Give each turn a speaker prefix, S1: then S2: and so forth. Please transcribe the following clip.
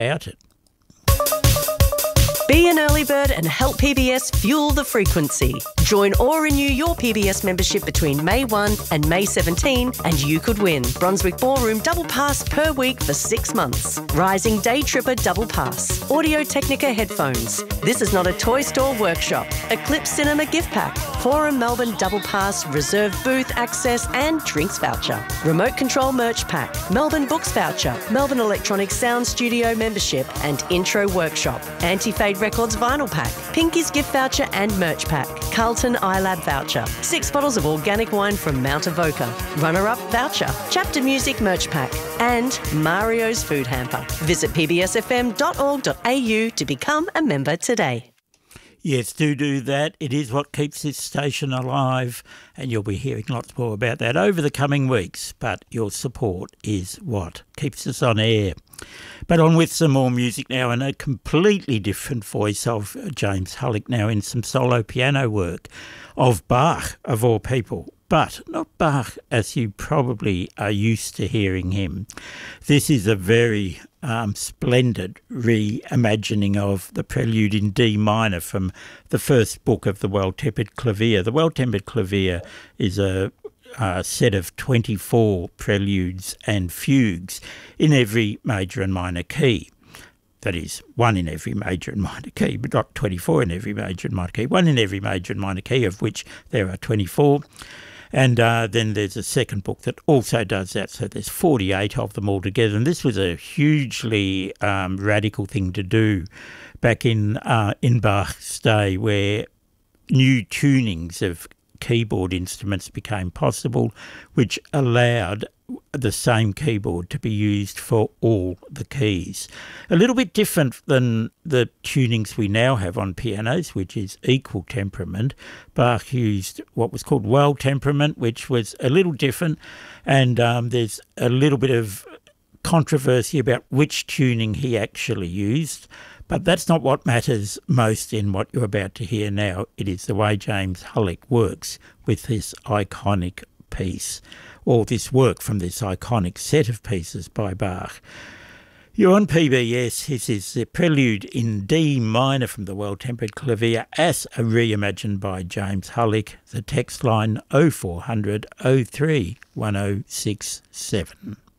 S1: out it.
S2: Be an early bird and help PBS fuel the frequency. Join or renew your PBS membership between May 1 and May 17 and you could win Brunswick Ballroom Double Pass per week for 6 months. Rising Day Tripper Double Pass. Audio Technica headphones. This is not a toy store workshop. Eclipse Cinema gift pack. Forum Melbourne Double Pass, reserved booth access and drinks voucher. Remote control merch pack. Melbourne Books voucher. Melbourne Electronic Sound Studio membership and intro workshop. Anti-Fade Records vinyl pack. Pinky's gift voucher and merch pack. Carlton iLab voucher. 6 bottles of organic wine from Mount Avoca. Runner-up voucher. Chapter Music merch pack. And Mario's food hamper. Visit pbsfm.org.au to become a member today.
S1: Yes, do that. It is what keeps this station alive, and you'll be hearing lots more about that over the coming weeks. But your support is what keeps us on air. But on with some more music now, and a completely different voice of James Hullock now in some solo piano work of Bach, of all people. But not Bach as you probably are used to hearing him. This is a very splendid reimagining of the prelude in D minor from the first book of the Well-Tempered Clavier. The Well-Tempered Clavier is a set of 24 preludes and fugues in every major and minor key. That is, one in every major and minor key, but not 24 in every major and minor key. One in every major and minor key, of which there are 24. And then there's a second book that also does that. So there's 48 of them altogether. And this was a hugely radical thing to do back in Bach's day, where new tunings of keyboard instruments became possible, which allowed the same keyboard to be used for all the keys. A little bit different than the tunings we now have on pianos, which is equal temperament. Bach used what was called well temperament, which was a little different, and there's a little bit of controversy about which tuning he actually used. But that's not what matters most in what you're about to hear now. It is the way James Hullock works with this iconic piece, or this work from this iconic set of pieces by Bach. You're on PBS. This is the prelude in D minor from the Well-Tempered Clavier as reimagined by James Hullock. The text line 0400 03 1067.